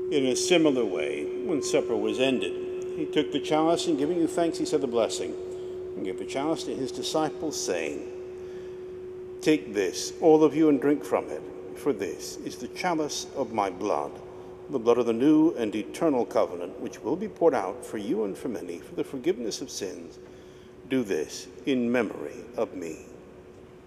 In a similar way, when supper was ended, he took the chalice, and giving you thanks, he said the blessing, and gave the chalice to his disciples, saying, "Take this, all of you, and drink from it, for this is the chalice of my blood, the blood of the new and eternal covenant, which will be poured out for you and for many for the forgiveness of sins. Do this in memory of me."